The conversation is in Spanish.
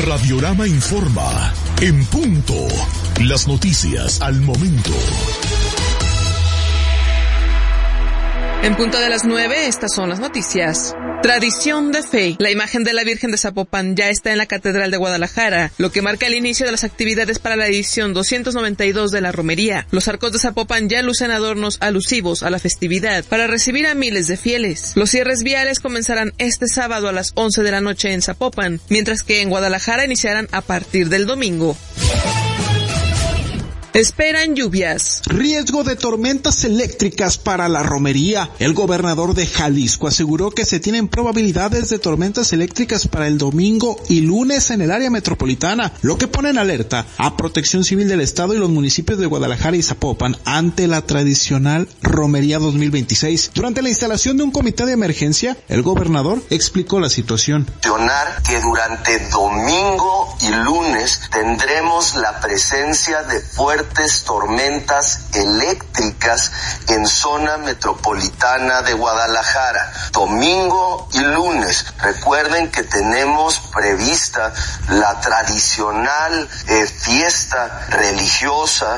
Radiorama informa. En punto. Las noticias al momento. En punto de las 9, estas son las noticias. Tradición de fe. La imagen de la Virgen de Zapopan ya está en la Catedral de Guadalajara, lo que marca el inicio de las actividades para la edición 292 de la romería. Los arcos de Zapopan ya lucen adornos alusivos a la festividad para recibir a miles de fieles. Los cierres viales comenzarán este sábado a las 11 de la noche en Zapopan, mientras que en Guadalajara iniciarán a partir del domingo. Esperan lluvias. Riesgo de tormentas eléctricas para la romería. El gobernador de Jalisco aseguró que se tienen probabilidades de tormentas eléctricas para el domingo y lunes en el área metropolitana, lo que pone en alerta a Protección Civil del Estado y los municipios de Guadalajara y Zapopan ante la tradicional romería 2026. Durante la instalación de un comité de emergencia, el gobernador explicó la situación. Que durante domingo y lunes tendremos la presencia de fuertes tormentas eléctricas en zona metropolitana de Guadalajara. Domingo y lunes. Recuerden que tenemos prevista la tradicional fiesta religiosa